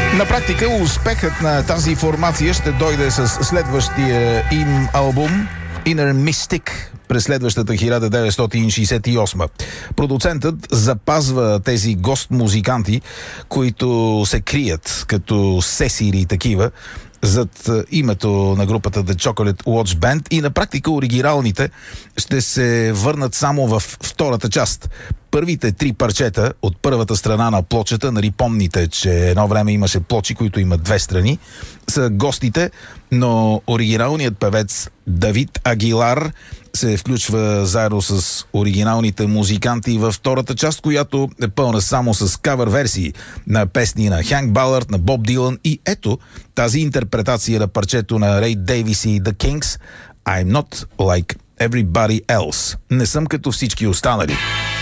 На практика успехът на тази формация ще дойде с следващия им албум Inner Mystic през следващата 1968. Продуцентът запазва тези гост-музиканти, които се крият като сесири такива зад името на групата The Chocolate Watch Band, и на практика оригиналните ще се върнат само в втората част. Първите 3 парчета от първата страна на плочата, нали помните, че едно време имаше плочи, които имат 2 страни, са гостите, но оригиналният певец Давид Агилар се включва заедно с оригиналните музиканти във втората част, която е пълна само с кавър версии на песни на Ханк Балърд, на Боб Дилан, и ето тази интерпретация на парчето на Рей Дейвис и The Kings, I'm not like everybody else. Не съм като всички останали.